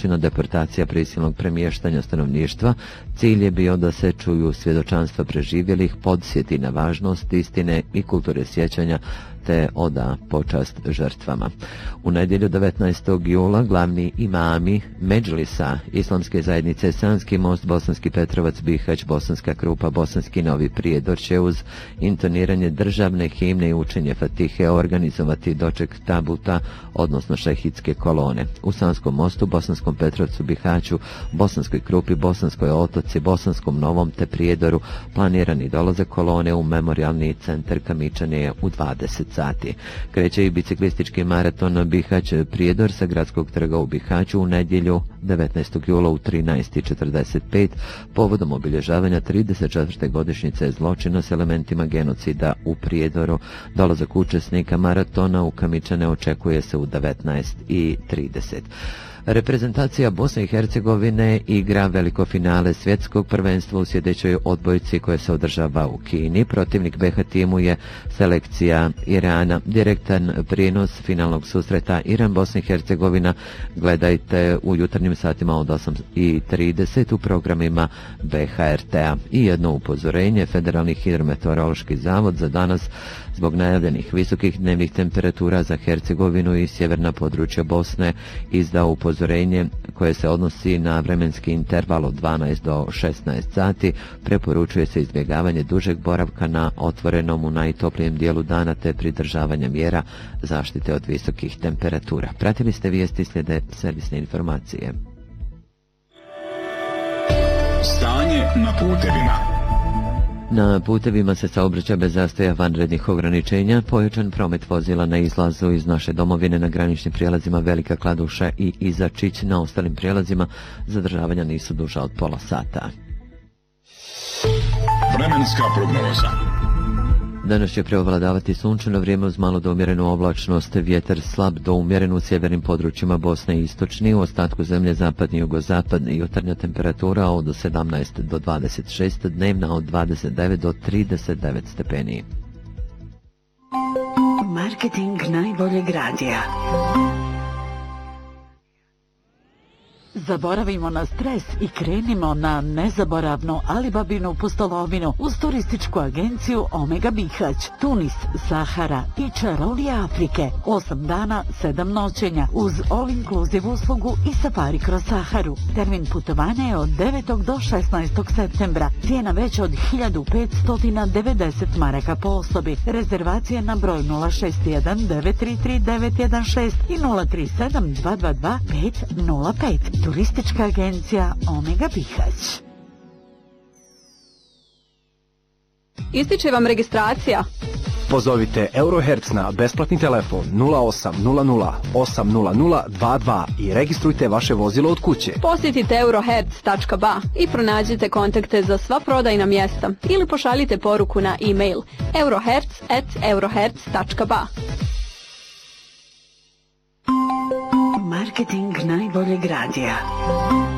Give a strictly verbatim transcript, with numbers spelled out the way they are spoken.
zločina, deportacija, prisilnog premještanja stanovništva. Cilj je bio da se čuju svjedočanstva preživjelih, podsjeti na važnost istine i kulture sjećanja te oda počast žrtvama. U nedjelju devetnaestog jula glavni imami Medžlisa Islamske zajednice Sanski most, Bosanski Petrovac, Bihać, Bosanska Krupa, Bosanski Novi Prijedor će uz intoniranje državne himne i učenje Fatihe organizovati doček tabuta, odnosno šehidske kolone. U Sanskom mostu, Bosanskom Petrovcu, Bihaću, Bosanskoj Krupi, Bosanskoj Otoci, Bosanskom Novom te Prijedoru planirani dolazak kolone u memorijalni centar Kamičane u dvadeset sati. Kreće i biciklistički maraton Bihać Prijedor sa gradskog trga u Bihaću u nedjelju devetnaestog jula u trinaest i četrdeset pet povodom obilježavanja trideset četvrte godišnjice zločina s elementima genocida u Prijedoru. Dolazak učesnika maratona u Kamičane očekuje se u devetnaest i trideset. Reprezentacija Bosne i Hercegovine igra veliko finale svjetskog prvenstva u sljedećoj odbojci koje se održava u Kini. Protivnik B H timu je selekcija Irana. Direktan prijenos finalnog susreta Iran-Bosna i Hercegovina gledajte u jutarnjim satima od osam i trideset u programima B H R T-a. I jedno upozorenje, Federalni hidrometeorološki zavod za danas zbog najavljenih visokih dnevnih temperatura za Hercegovinu i sjeverna područja Bosne izdao upozorenje koje se odnosi na vremenski interval od dvanaest do šesnaest sati. Preporučuje se izbjegavanje dužeg boravka na otvorenom u najtoplijem dijelu dana te pridržavanje mjera zaštite od visokih temperatura. Pratili ste vijesti, slijede servisne informacije. Stanje na putevima. Na putevima se saobraća bez zastoja, vanrednih ograničenja, pojačan promet vozila na izlazu iz naše domovine na graničnim prijelazima Velika Kladuša i Izačić. Na ostalim prijelazima zadržavanja nisu duža od pola sata. Vremenska prognoza. Danas će preovladavati sunčano vrijeme uz malo do umjerenu oblačnost, vjetar slab do umjeren u sjevernim područjima Bosne i istočni, u ostatku zemlje zapadni i jugozapadni. Jutarnja temperatura od sedamnaest do dvadeset šest, dnevna od dvadeset devet do trideset devet stepeni. Marketing najboljeg radija. Zaboravimo na stres i krenimo na nezaboravnu Alibabinu pustolovinu uz turističku agenciju Omega Bihać, Tunis, Sahara i čarolije Afrike. Osam dana, sedam noćenja uz all-inclusive uslugu i safari kroz Saharu. Termin putovanja je od devetog do šesnaestog septembra. Cijena veća od hiljadu petsto devedeset maraka po osobi. Rezervacije na broj nula šest jedan devet tri tri devet jedan šest i nula tri sedam dva dva dva pet nula pet. Turistička agencija Omega Bihać. Ističe vam registracija. Pozovite Eurohertz na besplatni telefon nula osam nula nula osam nula nula dva dva i registrujte vaše vozilo od kuće. Posjetite eurohertz tačka ba i pronađite kontakte za sva prodajna mjesta ili pošaljite poruku na e-mail eurohertz at eurohertz tačka ba. Marketing najboljeg radija.